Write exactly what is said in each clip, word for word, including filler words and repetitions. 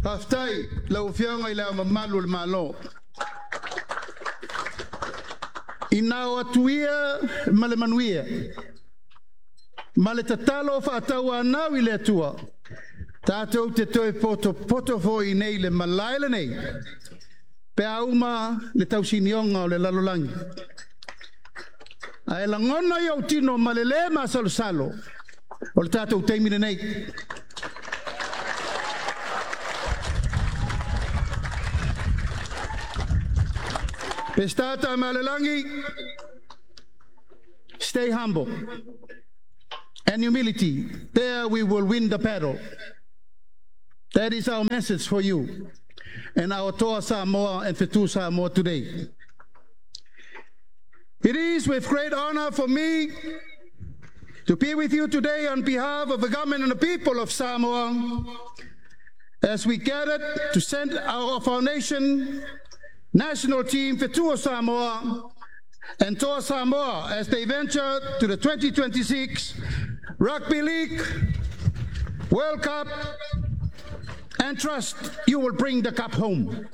Haftai, lau fianga ila mamalu le malo. Inao atuia male manuia. Male tatalo fa atawa nau ile atua. Tātou te toi poto poto foi nei le malaile nei. Pe auma le tausinionga o le lalolangi. Ai la ngona yo tino malele ma salo salo. O le tātou teimine nei. Pestata malelangi. Stay humble. And humility. There we will win the battle. That is our message for you and our Toa Samoa and Fetu Samoa today. It is with great honor for me to be with you today on behalf of the government and the people of Samoa as we gathered to send our of our nation national team Fetu Samoa and Toa Samoa as they venture to the twenty twenty-six Rugby League World Cup, and trust you will bring the cup home.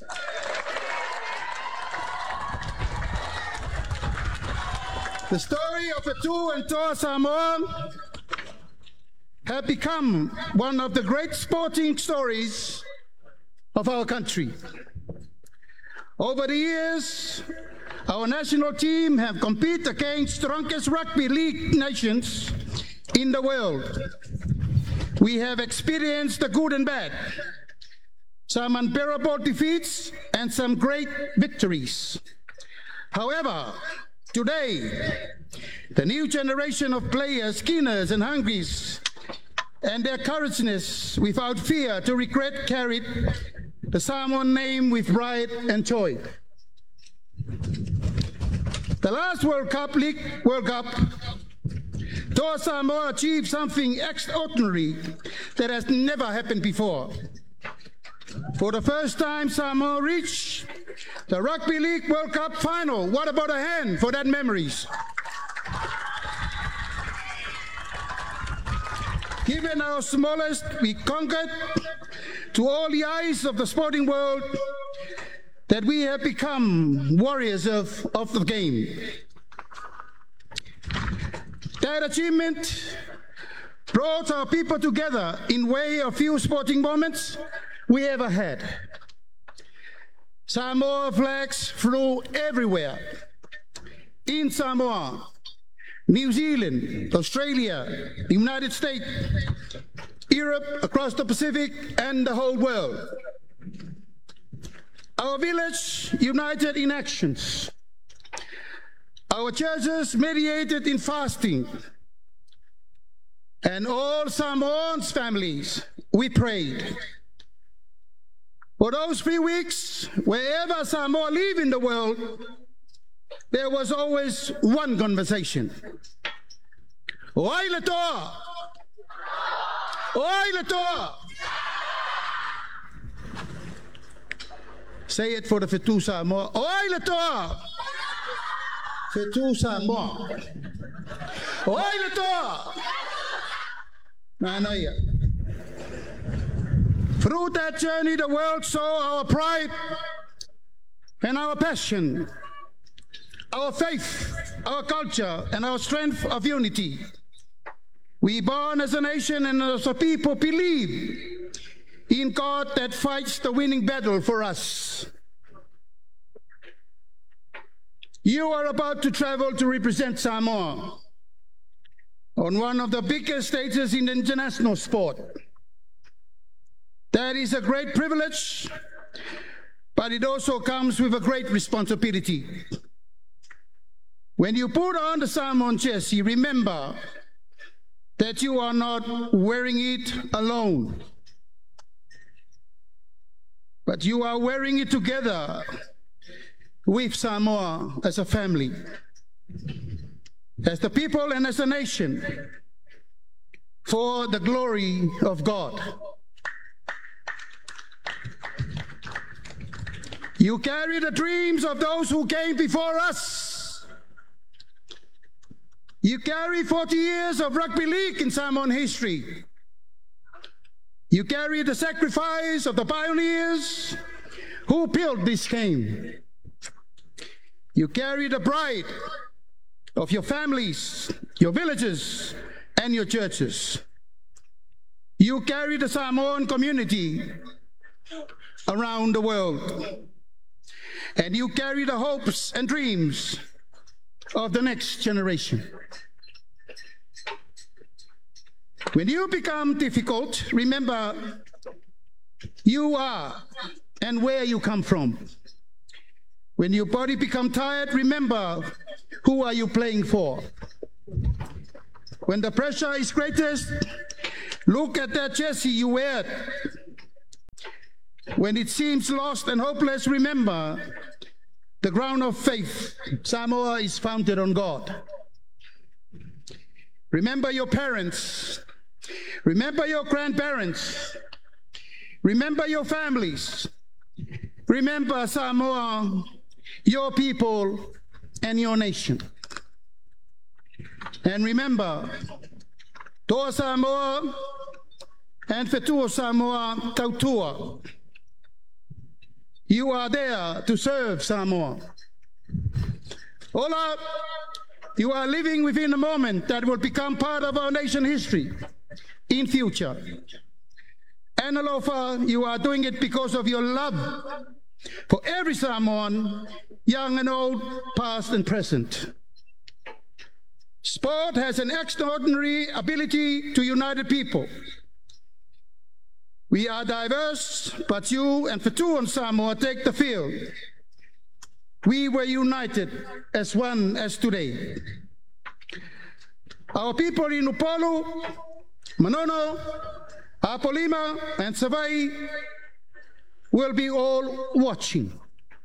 The story of Fetu and Toa Samoa have become one of the great sporting stories of our country. Over the years, our national team have competed against strongest rugby league nations in the world. We have experienced the good and bad, some unbearable defeats and some great victories. However, today, the new generation of players, skinners and hungries, and their courageousness without fear to regret carried the Samoan name with pride and joy. The last World Cup League World Cup, Toa Samoa achieved something extraordinary that has never happened before. For the first time, Samoa reached the Rugby League World Cup final. What about a hand for that memories? Given our smallest, we conquered to all the eyes of the sporting world that we have become warriors of, of the game. That achievement brought our people together in way of few sporting moments we ever had. Samoa flags flew everywhere. In Samoa, New Zealand, Australia, the United States, Europe, across the Pacific, and the whole world. Our village united in actions. Our churches mediated in fasting. And all Samoans families, we prayed. For those three weeks, wherever Samoa lived in the world, there was always one conversation. Oi le toa! Oi le toa! Say it for the Fetu Samoa. Oi le toa! Fetu Samoa. Oi le toa! Nanaya. Through that journey, the world saw our pride and our passion, our faith, our culture, and our strength of unity. We born as a nation and as a people believe in God that fights the winning battle for us. You are about to travel to represent Samoa on one of the biggest stages in international sport. That is a great privilege, but it also comes with a great responsibility. When you put on the Samoan jersey, remember that you are not wearing it alone, but you are wearing it together with Samoa as a family, as the people and as a nation, for the glory of God. You carry the dreams of those who came before us. You carry forty years of rugby league in Samoan history. You carry the sacrifice of the pioneers who built this game. You carry the pride of your families, your villages, and your churches. You carry the Samoan community around the world. And you carry the hopes and dreams of the next generation. When you become difficult, remember you are and where you come from. When your body becomes tired, remember who are you playing for. When the pressure is greatest, look at that jersey you wear. When it seems lost and hopeless, remember the ground of faith. Samoa is founded on God. Remember your parents. Remember your grandparents. Remember your families. Remember Samoa, your people, and your nation. And remember, Toa Samoa and Fetua Samoa Tautua. You are there to serve Samoa. Ola, you are living within a moment that will become part of our nation history in future. And Alofa, you are doing it because of your love for every Samoan, young and old, past and present. Sport has an extraordinary ability to unite people. We are diverse, but you and Fetua and Samoa take the field. We were united as one as today. Our people in Upolu, Manono, Apolima, and Savai will be all watching.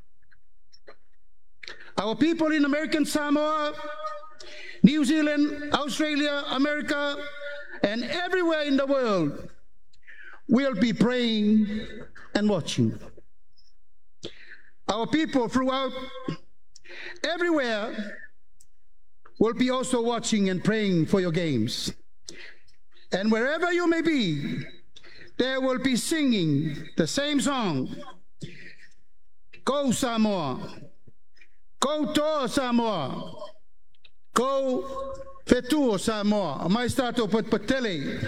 Our people in American Samoa, New Zealand, Australia, America, and everywhere in the world will be praying and watching. Our people throughout everywhere will be also watching and praying for your games. And wherever you may be, they will be singing the same song. Go Samoa, go Toa Samoa, go Fetua Samoa. Mai stato pot patele.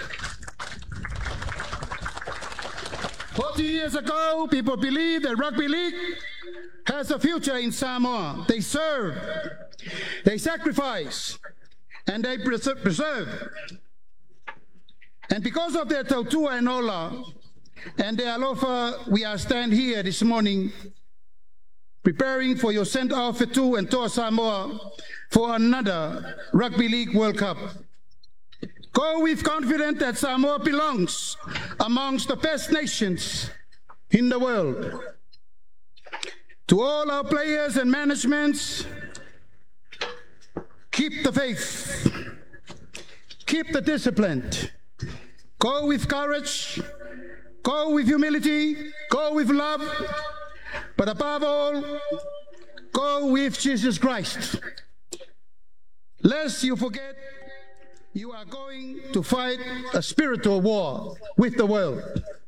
forty years ago, people believed that rugby league has a future in Samoa. They serve, they sacrifice, and they preserve. And because of their tautua and ola and their alofa, we are stand here this morning preparing for your send-off Fetu and Toa Samoa for another Rugby League World Cup. Go with confidence that Samoa belongs amongst the best nations in the world. To all our players and managements, keep the faith, keep the discipline, go with courage, go with humility, go with love, but above all, go with Jesus Christ. Lest you forget, you are going to fight a spiritual war with the world.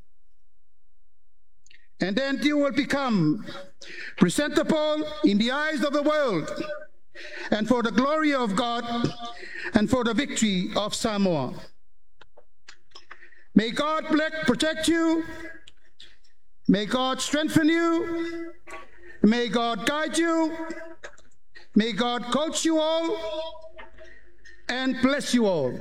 And then you will become presentable in the eyes of the world, and for the glory of God, and for the victory of Samoa. May God protect you. May God strengthen you. May God guide you. May God coach you all and bless you all.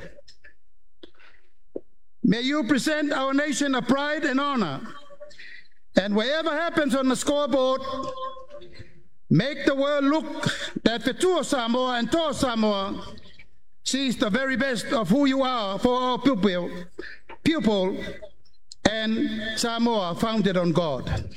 May you present our nation a pride and honor. And whatever happens on the scoreboard, make the world look that Fetua Samoa and Toa Samoa sees the very best of who you are for our pupil, pupil and Samoa founded on God.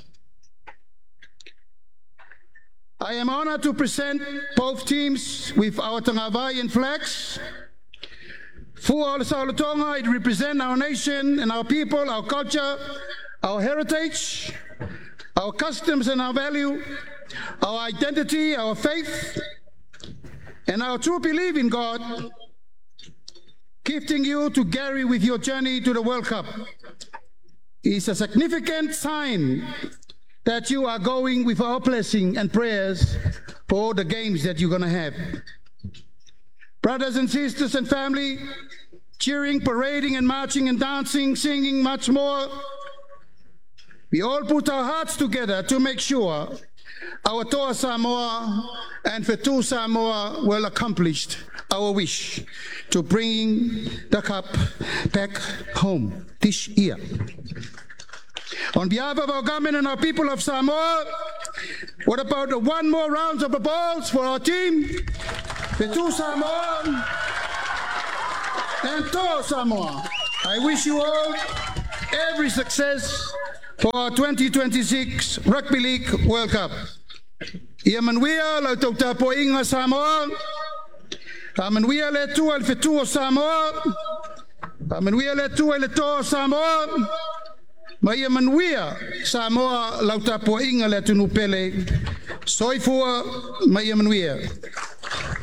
I am honored to present both teams with our Tangawaiian flags. For Saulotonga, it represents our nation and our people, our culture, our heritage, our customs and our value, our identity, our faith, and our true belief in God, gifting you to carry with your journey to the World Cup. is a significant sign that you are going with our blessing and prayers for all the games that you're going to have. Brothers and sisters and family, cheering, parading and marching and dancing, singing, much more. We all put our hearts together to make sure our Toa Samoa and Whetū Samoa will accomplish our wish to bring the cup back home this year. On behalf of our government and our people of Samoa, what about one more round of applause for our team, Whetū Samoa and Toa Samoa. I wish you all every success for our twenty twenty-six Rugby League World Cup. Ia manuia lau tau tapo inga Samoa, a manuia le tua le Whetū o Samoa, a manuia le tua le Toa Samoa, ma ia manuia Samoa lau tapo inga le tunu pele, soifua ma ia manuia.